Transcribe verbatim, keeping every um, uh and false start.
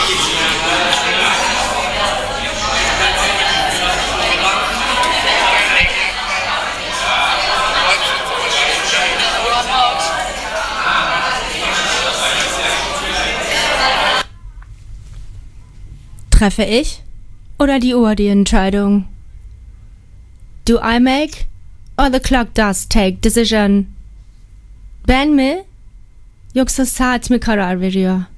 Treffe ich oder die Uhr die Entscheidung? Do I make or the clock does take decision? Ben mi yoksa saat mi karar veriyor?